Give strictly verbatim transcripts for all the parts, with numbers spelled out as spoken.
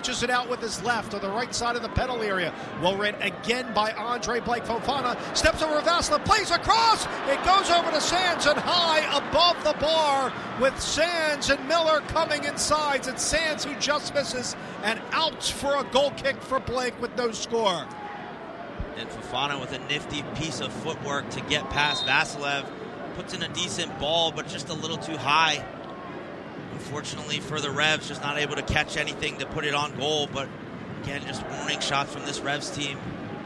launches it out with his left on the right side of the penalty area. Well read again by Andre Blake. Fofana steps over Vasilev, plays across. It goes over to Sands and high above the bar with Sands and Miller coming inside. It's Sands who just misses and out for a goal kick for Blake with no score. And Fofana with a nifty piece of footwork to get past Vasilev. Puts in a decent ball, but just a little too high. Unfortunately for the Revs, just not able to catch anything to put it on goal. But again, just warning shots from this Revs team.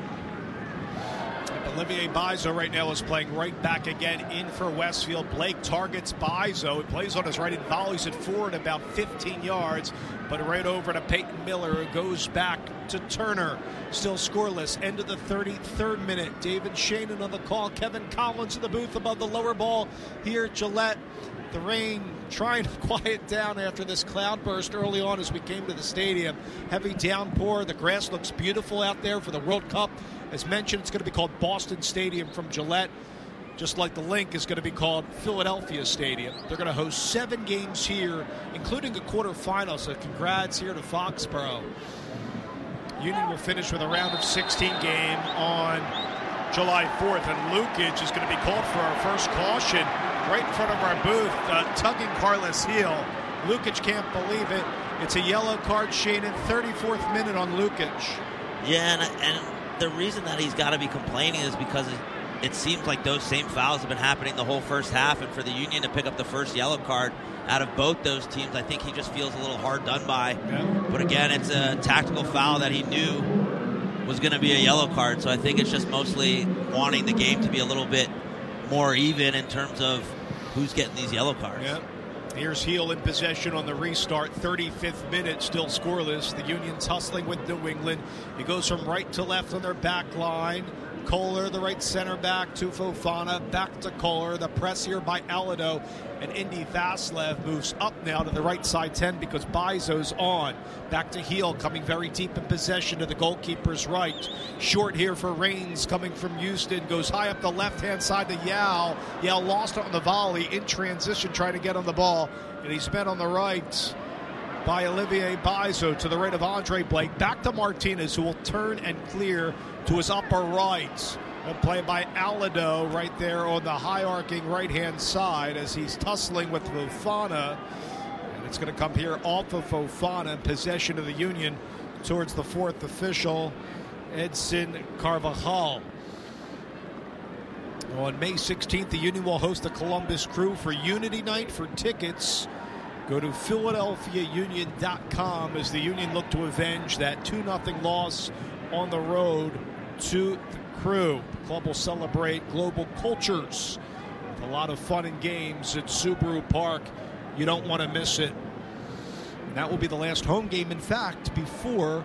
Olivier Bizo right now is playing right back again in for Westfield. Blake targets Bizo. He plays on his right and volleys it forward about fifteen yards, but right over to Peyton Miller, who goes back to Turner. Still scoreless. End of the thirty-third minute. David Shannon on the call. Kevin Collins in the booth above the lower ball here at Gillette. The rain trying to quiet down after this cloud burst early on as we came to the stadium. Heavy downpour. The grass looks beautiful out there for the World Cup. As mentioned, it's going to be called Boston Stadium from Gillette, just like the Link is going to be called Philadelphia Stadium. They're going to host seven games here, including a quarterfinal, so congrats here to Foxborough. Union will finish with a round of sixteen game on July fourth, and Lukic is going to be called for our first caution right in front of our booth, uh, tugging Carlos Heel. Lukic can't believe it. It's a yellow card, Shane, in thirty-fourth minute on Lukic. Yeah, and, and the reason that he's got to be complaining is because it, it seems like those same fouls have been happening the whole first half, and for the Union to pick up the first yellow card out of both those teams, I think he just feels a little hard done by. Yeah. But again, it's a tactical foul that he knew was going to be a yellow card, so I think it's just mostly wanting the game to be a little bit more even in terms of who's getting these yellow cards. Yeah. Here's Heel in possession on the restart. thirty-fifth minute, still scoreless. The Union's hustling with New England. He goes from right to left on their back line. Kohler, the right center back, to Fofana. Back to Kohler. The press here by Alado. And Indy Vasilev moves up now to the right side ten because Bizo's on. Back to Heel, coming very deep in possession to the goalkeeper's right. Short here for Reigns, coming from Houston. Goes high up the left-hand side to Yao. Yao lost it on the volley in transition, trying to get on the ball. And he's met on the right by Olivier Bizo to the right of Andre Blake. Back to Martinez, who will turn and clear to his upper right. A play by Alado right there on the high-arcing right-hand side as he's tussling with Fofana. And it's going to come here off of Fofana in possession of the Union towards the fourth official, Edson Carvajal. On May sixteenth, the Union will host the Columbus Crew for Unity Night. For tickets, go to Philadelphia Union dot com as the Union look to avenge that two nothing loss on the road to the Crew. The club will celebrate global cultures with a lot of fun and games at Subaru Park. You don't want to miss it. And that will be the last home game, in fact, before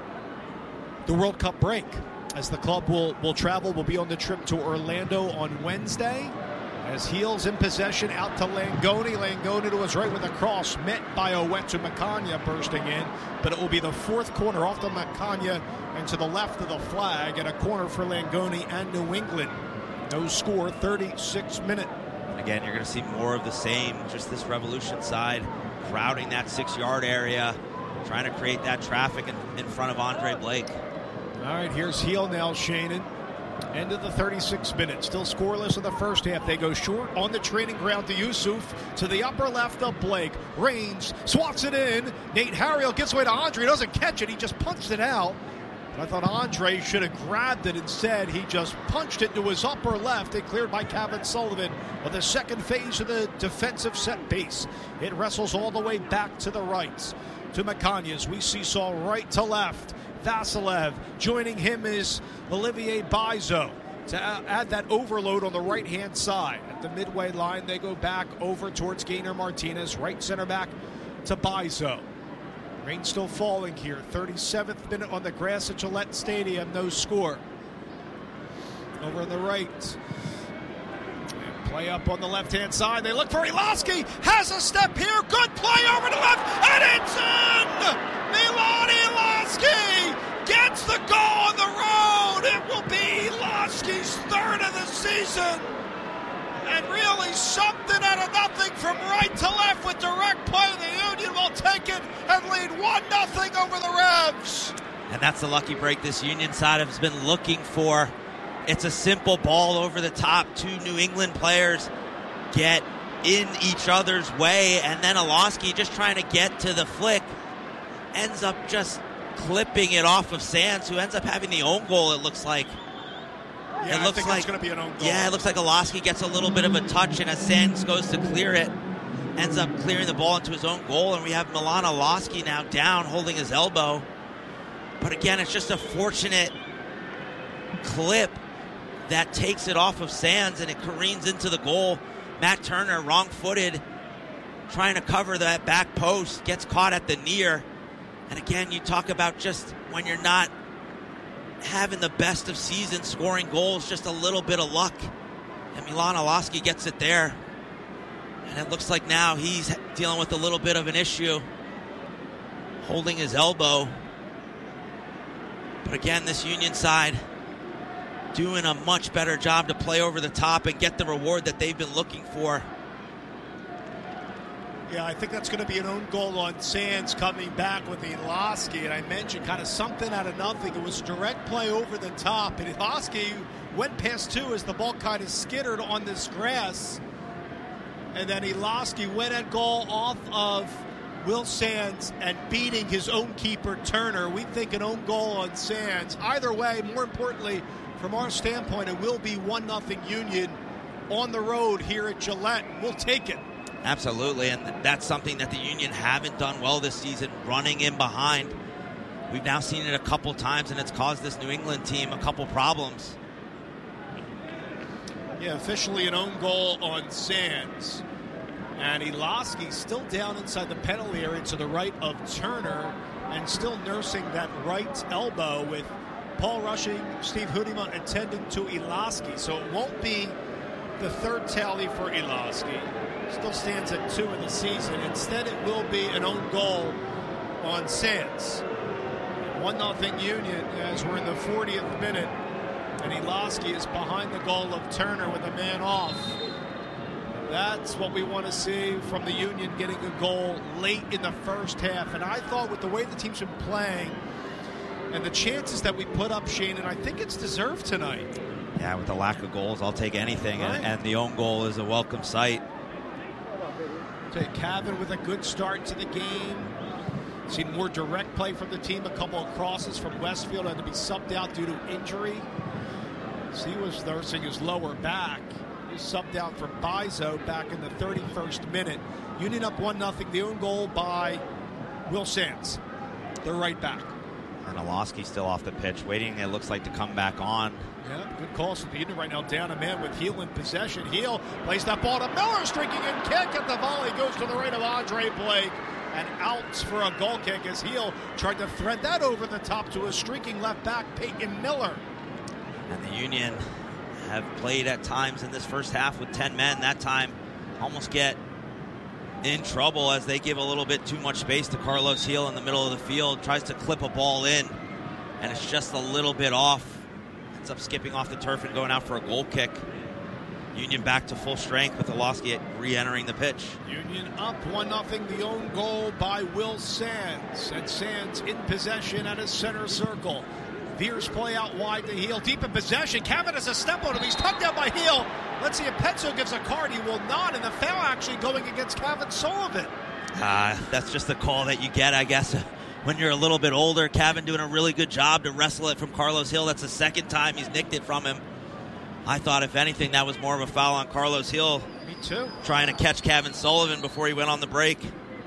the World Cup break, as the club will, will travel, will be on the trip to Orlando on Wednesday. As Heel's in possession, out to Langoni. Langoni to his right with a cross, met by Owetu Makanya bursting in. But it will be the fourth corner off the Makanya and to the left of the flag, and a corner for Langoni and New England. No score, thirty-six minute. Again, you're going to see more of the same, just this Revolution side, crowding that six-yard area, trying to create that traffic in, in front of Andre Blake. All right, here's Heel now, Shannon. End of the thirty-sixth minute. Still scoreless in the first half. They go short on the training ground to Yusuf. To the upper left of Blake. Reigns swats it in. Nate Harriel gets away to Andre. Doesn't catch it. He just punched it out. But I thought Andre should have grabbed it. Instead, he just punched it to his upper left. It cleared by Kevin Sullivan on the second phase of the defensive set piece. It wrestles all the way back to the right. To Makanyas. We see Saul right to left. Vasilev. Joining him is Olivier Bizo to add that overload on the right-hand side. At the midway line, they go back over towards Gainer Martinez. Right center back to Bizo. Rain still falling here. thirty-seventh minute on the grass at Gillette Stadium. No score. Over on the right. And play up on the left-hand side. They look for Eloski. Has a step here. Good play over to left. And it's in! Milan Eloski gets the goal on the road. It will be Eloski's third of the season. And really something out of nothing from right to left with direct play. The Union will take it and lead one nothing over the Reds. And that's the lucky break this Union side has been looking for. It's a simple ball over the top. Two New England players get in each other's way, and then Alosky just trying to get to the flick ends up just clipping it off of Sands, who ends up having the own goal, it looks like. Yeah, it looks I think like it's going to be an own goal. Yeah, it looks like Alosky gets a little bit of a touch, and as Sands goes to clear it, ends up clearing the ball into his own goal, and we have Milan Alosky now down, holding his elbow. But again, it's just a fortunate clip that takes it off of Sands, and it careens into the goal. Matt Turner, wrong-footed, trying to cover that back post, gets caught at the near. And again, you talk about just when you're not having the best of seasons scoring goals, just a little bit of luck. And Milan Alosky gets it there. And it looks like now he's dealing with a little bit of an issue, holding his elbow. But again, this Union side doing a much better job to play over the top and get the reward that they've been looking for. Yeah, I think that's going to be an own goal on Sands coming back with Alosky. And I mentioned kind of something out of nothing. It was direct play over the top. And Alosky went past two as the ball kind of skittered on this grass. And then Alosky went at goal off of Will Sands and beating his own keeper, Turner. We think an own goal on Sands. Either way, more importantly, from our standpoint, it will be one nothing Union on the road here at Gillette. We'll take it. Absolutely, and that's something that the Union haven't done well this season, running in behind. We've now seen it a couple times, and it's caused this New England team a couple problems. Yeah, officially an own goal on Sands. And Alosky still down inside the penalty area to the right of Turner and still nursing that right elbow with Paul Rushing, Steve Hudima attending to Alosky. So it won't be the third tally for Alosky. Still stands at two in the season. Instead, it will be an own goal on Sands. one nothing Union as we're in the fortieth minute. And Alosky is behind the goal of Turner with a man off. That's what we want to see from the Union, getting a goal late in the first half. And I thought with the way the team's been playing and the chances that we put up, Shane, and I think it's deserved tonight. Yeah, with the lack of goals, I'll take anything. Right. And, and the own goal is a welcome sight. Take Cavan with a good start to the game. Seen more direct play from the team. A couple of crosses from Westfield had to be subbed out due to injury. So he was nursing his lower back. He was subbed out for Bizo back in the thirty-first minute. Union up one nothing. The own goal by Will Sands, the right back. And Alosky still off the pitch, waiting, it looks like, to come back on. Yeah, good calls from the Union right now. Down a man with Heel in possession. Heel plays that ball to Miller, streaking in kick at the volley. Goes to the right of Andre Blake. And out for a goal kick as Heel tried to thread that over the top to a streaking left back, Peyton Miller. And the Union have played at times in this first half with ten men. That time almost get in trouble as they give a little bit too much space to Carlos Heel in the middle of the field. Tries to clip a ball in, and it's just a little bit off. Ends up skipping off the turf and going out for a goal kick. Union back to full strength with Alosky re-entering the pitch. Union up one nothing. The own goal by Will Sands. And Sands in possession at his center circle. Veers play out wide to Heel. Deep in possession. Cavan has a step on him. He's tugged down by Heel. Let's see if Petzo gives a card. He will not. And the foul actually going against Cavan Sullivan. Uh, that's just the call that you get, I guess, when you're a little bit older. Cavan doing a really good job to wrestle it from Carlos Heel. That's the second time he's nicked it from him. I thought, if anything, that was more of a foul on Carlos Heel. Me too. Trying to catch Cavan Sullivan before he went on the break.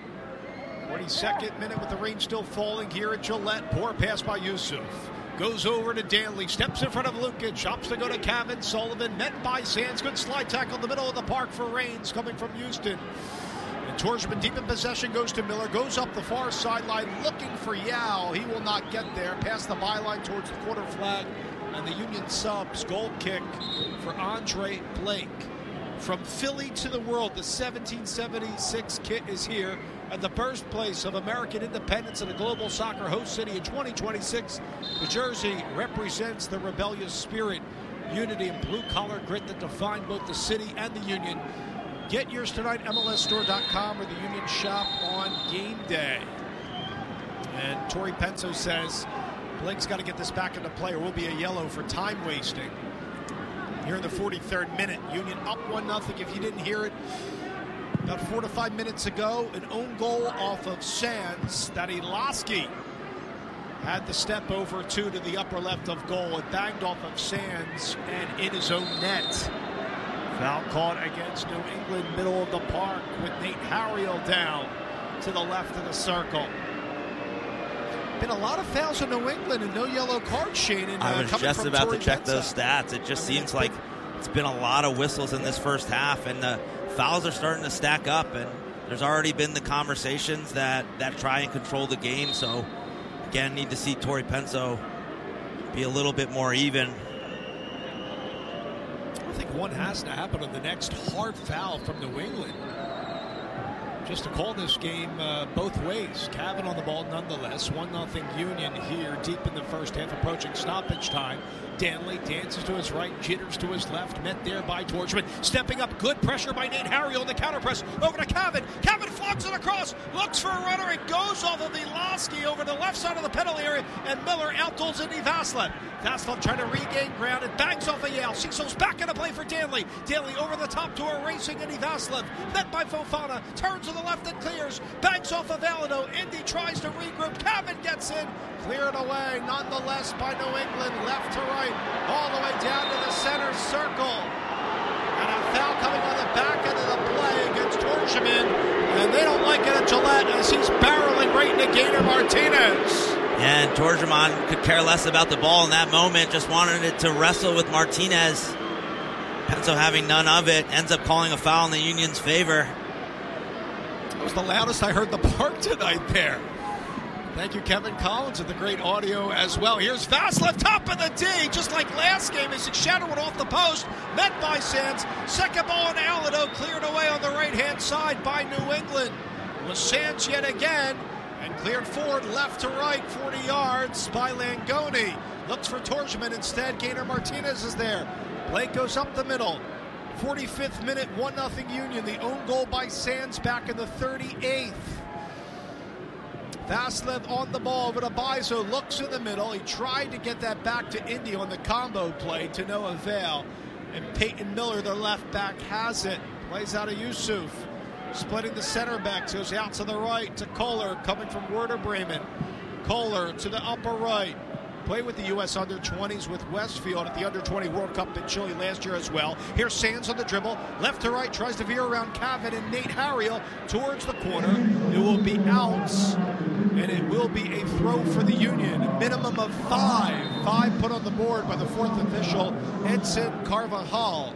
forty-second minute with the rain still falling here at Gillette. Poor pass by Yusuf. Goes over to Danley. Steps in front of Lukic. Chops to go to Cavan Sullivan. Met by Sands. Good slide tackle in the middle of the park for Raines coming from Houston. And Torchman deep in possession goes to Miller. Goes up the far sideline looking for Yao. He will not get there. Past the byline towards the quarter flag. And the Union subs goal kick for Andre Blake. From Philly to the world, the seventeen seventy-six kit is here at the birthplace of American independence and a global soccer host city in twenty twenty-six. The jersey represents the rebellious spirit, unity, and blue-collar grit that define both the city and the Union. Get yours tonight, M L S store dot com or the Union shop on game day. And Tori Penso says, Blake's got to get this back into play or will be a yellow for time wasting. Here in the forty-third minute, Union up one nothing. If you didn't hear it, about four to five minutes ago, an own goal off of Sands that Iloski had the step over two to the upper left of goal. It banged off of Sands and in his own net. Foul caught against New England, middle of the park, with Nate Harriel down to the left of the circle. Been a lot of fouls in New England and no yellow cards, Shane. And, uh, I was just about Tory to check Benza. those stats. It just I mean, seems like it's been a lot of whistles in this first half, and the fouls are starting to stack up, and there's already been the conversations that, that try and control the game. So, again, need to see Torrey Penso be a little bit more even. I think one has to happen on the next hard foul from New England, just to call this game uh, both ways. Cavan on the ball nonetheless. one nothing Union here deep in the first half, approaching stoppage time. Danley dances to his right, jitters to his left, met there by Torchman. Stepping up, good pressure by Nate Harriel on the counter press. Over to Cavan. Cavan floats it across, looks for a runner. It goes off of Iloski over the left side of the penalty area, and Miller outdoes Indy Vassilev. Vassilev trying to regain ground. It bangs off a Yale. Cecil's back into play for Danley. Danley over the top to a racing Indy Vassilev. Met by Fofana. Turns to the left and clears. Banks off of Alado. Indy tries to regroup. Cavan gets in. Cleared away nonetheless by New England. Left to right. All the way down to the center circle. And a foul coming on the back end of the play against Torchman. And they don't like it at Gillette as he's barreling right into Gator Martinez. And Torjman could care less about the ball in that moment, just wanted it to wrestle with Martinez. Penso having none of it, ends up calling a foul in the Union's favor. That was the loudest I heard the park tonight there. Thank you, Kevin Collins, and the great audio as well. Here's Vassilev, top of the D, just like last game as he shattered it off the post, met by Sands. Second ball on Alado, cleared away on the right-hand side by New England. It was Sands yet again, and cleared forward left to right, forty yards by Langoni. Looks for Torchman instead. Gainer Martinez is there. Blake goes up the middle. forty-fifth minute, one nothing Union. The own goal by Sands back in the thirty-eighth. Vassilev on the ball over to Bizo, looks in the middle. He tried to get that back to Indy on the combo play to no avail. And Peyton Miller, the left back, has it. Plays out of Yusuf. Splitting the center backs, goes out to the right to Kohler, coming from Werder Bremen. Kohler to the upper right. Played with the U S under twenties with Westfield at the under twenty World Cup in Chile last year as well. Here's Sands on the dribble. Left to right, tries to veer around Cavan and Nate Harriel towards the corner. It will be outs, and it will be a throw for the Union. Minimum of five. Five put on the board by the fourth official, Edson Carvajal.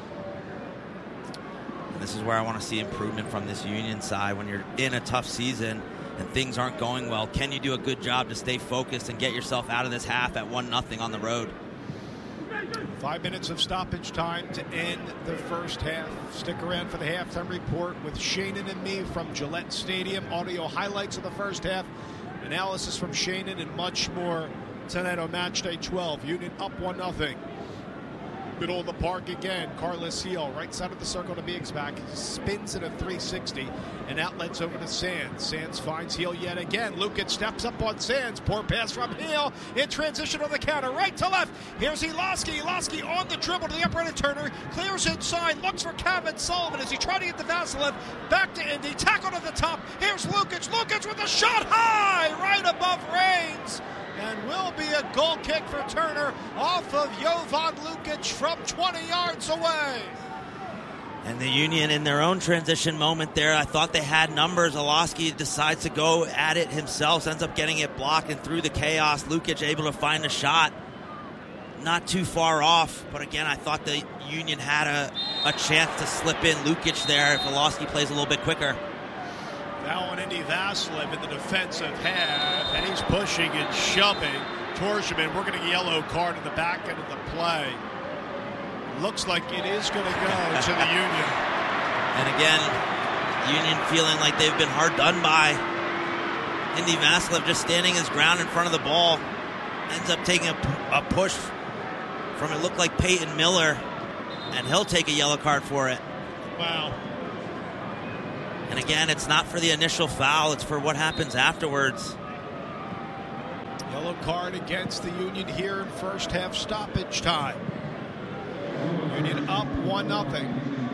This is where I want to see improvement from this Union side when you're in a tough season and things aren't going well. Can you do a good job to stay focused and get yourself out of this half at one nothing on the road? Five minutes of stoppage time to end the first half. Stick around for the halftime report with Shannon and me from Gillette Stadium. Audio highlights of the first half, analysis from Shannon, and much more tonight on Matchday twelve. Union up one nothing. Middle of the park again. Carlos Heel, right side of the circle to Biegsback. Spins it a three sixty and outlets over to Sands. Sands finds Heel yet again. Lukic steps up on Sands. Poor pass from Heel in transition on the counter. Right to left. Here's Iloski. Iloski on the dribble to the upright of Turner. Clears inside. Looks for Cavan Sullivan as he tried to get the Vassilev. Back to Indy. Tackled at the top. Here's Lukic. Lukic with a shot high right above Reigns. And will be a goal kick for Turner off of Jovan Lukic from twenty yards away. And the Union in their own transition moment there, I thought they had numbers. Iloski decides to go at it himself, ends up getting it blocked, and through the chaos, Lukic able to find a shot. Not too far off, but again, I thought the Union had a, a chance to slip in Lukic there if Iloski plays a little bit quicker. Now on Indy Vassilev in the defensive half, and he's pushing and shoving. Torchman, we're getting a yellow card in the back end of the play. Looks like it is going to go to the Union. And again, Union feeling like they've been hard done by. Indy Vassilev just standing his ground in front of the ball. Ends up taking a, a push from it looked like Peyton Miller, and he'll take a yellow card for it. Wow. And again, it's not for the initial foul, it's for what happens afterwards. Yellow Yellow card against the Union here in first half stoppage time. Union up one nothing.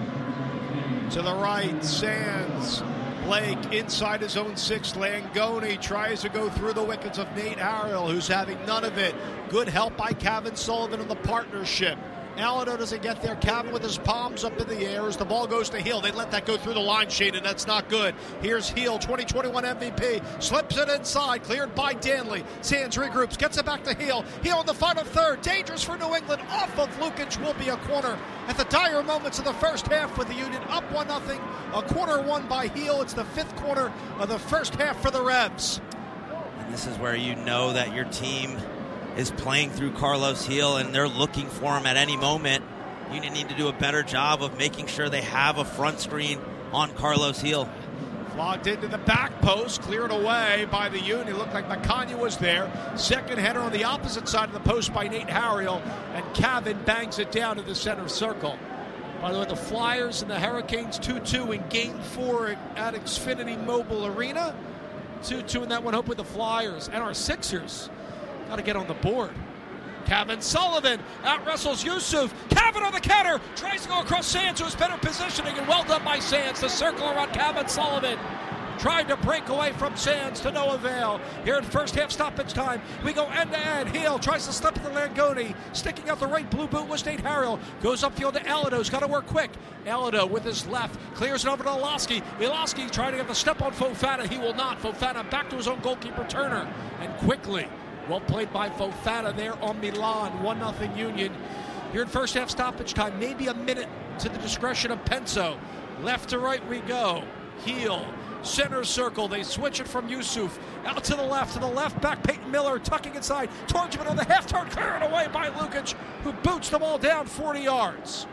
To the right, Sands. Blake inside his own six. Langone tries to go through the wickets of Nate Harrell, who's having none of it. Good help by Kevin Sullivan in the partnership. Alado doesn't get there. Kevin with his palms up in the air as the ball goes to Heel. They let that go through the line, Shane, and that's not good. Here's Heel, twenty twenty-one M V P. Slips it inside, cleared by Danley. Sands regroups, gets it back to Heel. Heel in the final third. Dangerous for New England. Off of Lukic will be a corner at the dire moments of the first half with the Union up one nothing. A corner won by Heel. It's the fifth corner of the first half for the Revs. And this is where you know that your team is playing through Carlos Heel, and they're looking for him at any moment. Union need to do a better job of making sure they have a front screen on Carlos Heel. Flogged into the back post, cleared away by the Union. Looked like Macania was there. Second header on the opposite side of the post by Nate Harrell, and Cavan bangs it down to the center circle. By the way, the Flyers and the Hurricanes two two in Game four at, at Xfinity Mobile Arena. two two in that one, hope with the Flyers. And our Sixers got to get on the board. Kevin Sullivan out-wrestles Yusuf. Kevin on the counter. Tries to go across Sands, who has better positioning, and well done by Sands. The circle around Kevin Sullivan. Tried to break away from Sands to no avail. Here in first half stoppage time, we go end-to-end. Heel tries to slip to Langone. Sticking out the right blue boot was Nate Harrell. Goes upfield to Alado's. Got to work quick. Alado with his left. Clears it over to Iloski. Iloski trying to get the step on Fofana. He will not. Fofana back to his own goalkeeper, Turner. And quickly, well played by Fofana there on Milan. one nothing Union. Here in first half stoppage time, maybe a minute to the discretion of Penso. Left to right we go. Heel. Center circle. They switch it from Yusuf. Out to the left. To the left back. Peyton Miller tucking inside. Torgman on the half turn. Cleared away by Lukic, who boots the ball down forty yards.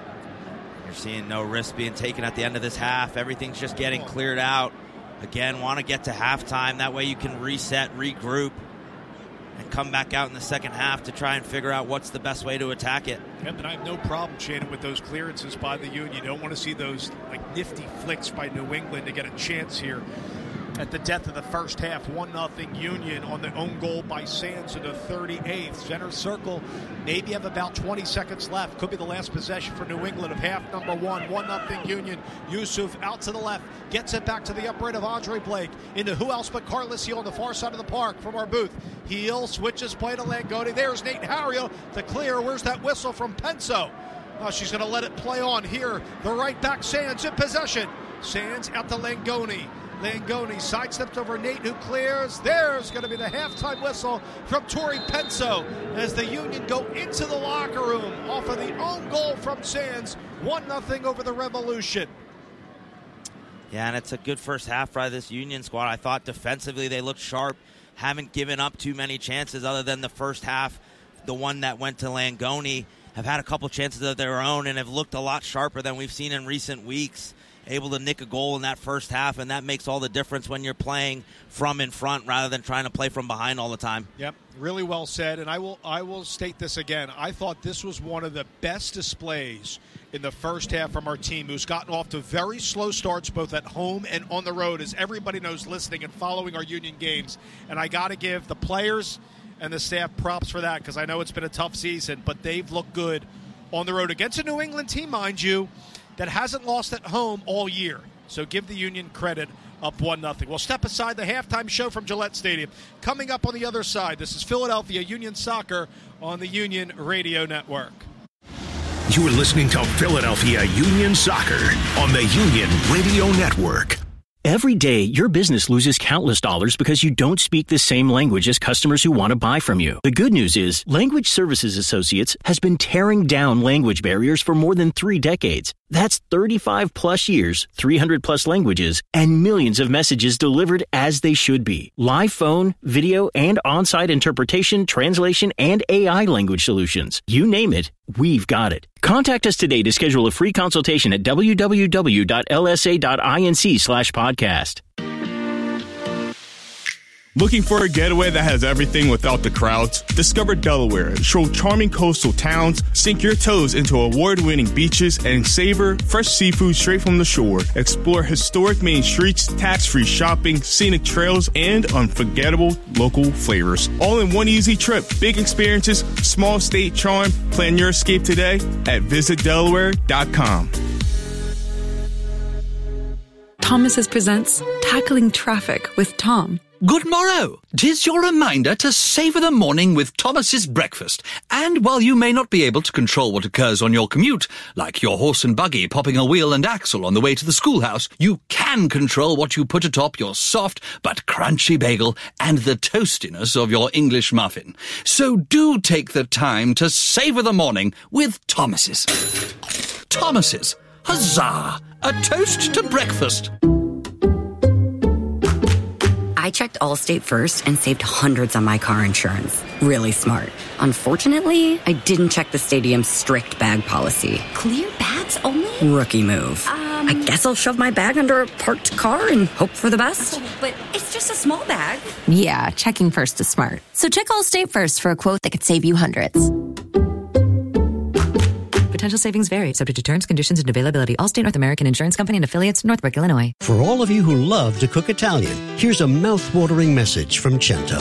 You're seeing no risk being taken at the end of this half. Everything's just getting cleared out. Again, want to get to halftime. That way you can reset, regroup, and come back out in the second half to try and figure out what's the best way to attack it. Yep, and I have no problem, Shannon, with those clearances by the Union. You don't want to see those like nifty flicks by New England to get a chance here at the death of the first half. one nothing Union on the own goal by Sands in the thirty-eighth. Center circle, maybe have about twenty seconds left. Could be the last possession for New England of half number one. one nothing Union. Yusuf out to the left. Gets it back to the upright of Andre Blake. Into who else but Carlos Heel on the far side of the park from our booth. Heel switches play to Langone. There's Nate Harrell to clear. Where's that whistle from Penso? Oh, she's going to let it play on here. The right back Sands in possession. Sands out to Langone. Langone sidesteps over Nate, who clears. There's going to be the halftime whistle from Tori Penso as the Union go into the locker room off of the own goal from Sands. one nothing over the Revolution. Yeah, and it's a good first half by this Union squad. I thought defensively they looked sharp. Haven't given up too many chances other than the first half, the one that went to Langone. Have had a couple chances of their own and have looked a lot sharper than we've seen in recent weeks. Able to nick a goal in that first half, and that makes all the difference when you're playing from in front rather than trying to play from behind all the time. Yep, really well said, and I will I will state this again. I thought this was one of the best displays in the first half from our team, who's gotten off to very slow starts both at home and on the road, as everybody knows listening and following our Union games. And I got to give the players and the staff props for that, because I know it's been a tough season, but they've looked good on the road against a New England team, mind you, that hasn't lost at home all year. So give the Union credit, up one nothing. We'll step aside the halftime show from Gillette Stadium. Coming up on the other side, this is Philadelphia Union Soccer on the Union Radio Network. You are listening to Philadelphia Union Soccer on the Union Radio Network. Every day, your business loses countless dollars because you don't speak the same language as customers who want to buy from you. The good news is, Language Services Associates has been tearing down language barriers for more than three decades. That's thirty-five plus years, three hundred plus languages, and millions of messages delivered as they should be. Live phone, video, and on-site interpretation, translation, and A I language solutions. You name it, we've got it. Contact us today to schedule a free consultation at w w w dot l s a dot inc slash podcast. Looking for a getaway that has everything without the crowds? Discover Delaware. Stroll charming coastal towns, sink your toes into award-winning beaches, and savor fresh seafood straight from the shore. Explore historic main streets, tax-free shopping, scenic trails, and unforgettable local flavors. All in one easy trip. Big experiences, small state charm. Plan your escape today at visit delaware dot com. Thomas's presents Tackling Traffic with Tom. Good morrow! 'Tis your reminder to savour the morning with Thomas's breakfast. And while you may not be able to control what occurs on your commute, like your horse and buggy popping a wheel and axle on the way to the schoolhouse, you can control what you put atop your soft but crunchy bagel and the toastiness of your English muffin. So do take the time to savour the morning with Thomas's. Thomas's. Huzzah! A toast to breakfast. I checked Allstate first and saved hundreds on my car insurance. Really smart. Unfortunately, I didn't check the stadium's strict bag policy. Clear bags only? Rookie move. Um, I guess I'll shove my bag under a parked car and hope for the best. But it's just a small bag. Yeah, checking first is smart. So check Allstate first for a quote that could save you hundreds. Potential savings vary, subject to terms, conditions, and availability. Allstate North American Insurance Company and affiliates, Northbrook, Illinois. For all of you who love to cook Italian, here's a mouth-watering message from Cento.